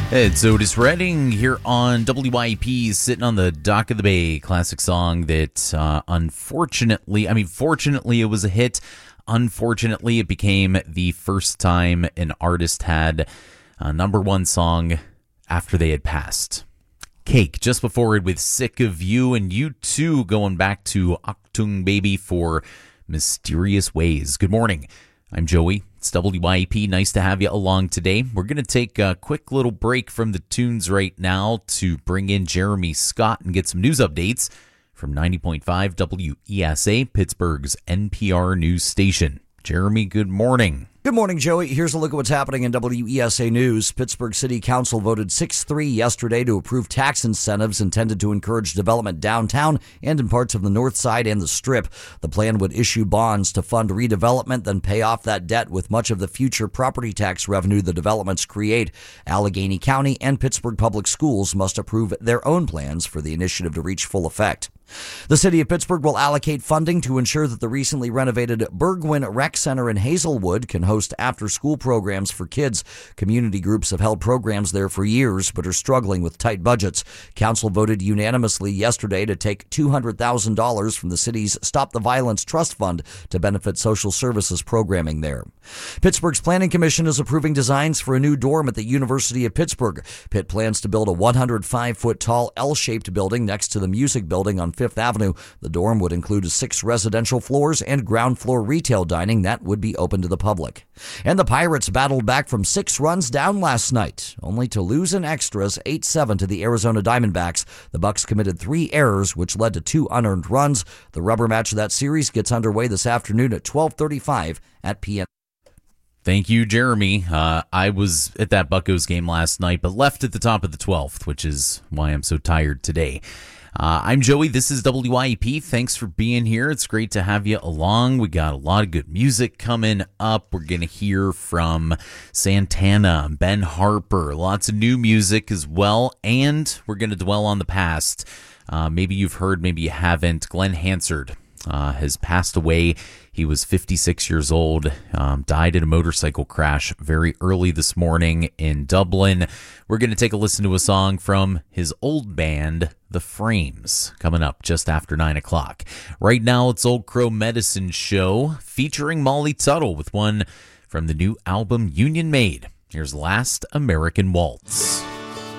It's Otis Redding here on WYP, sitting on the dock of the bay. Classic song that fortunately it was a hit. Unfortunately, it became the first time an artist had a number one song after they had passed. Cake, just before it with Sick of You, and U2 going back to Achtung Baby for Mysterious Ways. Good morning. I'm Joey. It's WYP. Nice to have you along today. We're going to take a quick little break from the tunes right now to bring in Jeremy Scott and get some news updates from 90.5 WESA, Pittsburgh's NPR news station. Jeremy, good morning. Good morning, Joey. Here's a look at what's happening in WESA News. Pittsburgh City Council voted 6-3 yesterday to approve tax incentives intended to encourage development downtown and in parts of the North Side and the Strip. The plan would issue bonds to fund redevelopment, then pay off that debt with much of the future property tax revenue the developments create. Allegheny County and Pittsburgh Public Schools must approve their own plans for the initiative to reach full effect. The city of Pittsburgh will allocate funding to ensure that the recently renovated Bergwin Rec Center in Hazelwood can host after-school programs for kids. Community groups have held programs there for years but are struggling with tight budgets. Council voted unanimously yesterday to take $200,000 from the city's Stop the Violence Trust Fund to benefit social services programming there. Pittsburgh's Planning Commission is approving designs for a new dorm at the University of Pittsburgh. Pitt plans to build a 105-foot-tall L-shaped building next to the music building on Fifth Avenue. The dorm would include 6 residential floors and ground floor retail dining that would be open to the public. And the Pirates battled back from 6 runs down last night, only to lose in extras 8-7 to the Arizona Diamondbacks. The Bucks committed 3 errors, which led to 2 unearned runs. The rubber match of that series gets underway this afternoon at 12:35 at PNC. Thank you, Jeremy. I was at that Buccos game last night, but left at the top of the 12th, which is why I'm so tired today. I'm Joey. This is WYP. Thanks for being here. It's great to have you along. We got a lot of good music coming up. We're going to hear from Santana, Ben Harper, lots of new music as well, and we're going to dwell on the past. Maybe you've heard, maybe you haven't. Glenn Hansard has passed away. He was 56 years old, died in a motorcycle crash very early this morning in Dublin. We're going to take a listen to a song from his old band, The Frames, coming up just after 9 o'clock. Right now, it's Old Crow Medicine Show featuring Molly Tuttle with one from the new album Union Made. Here's Last American Waltz.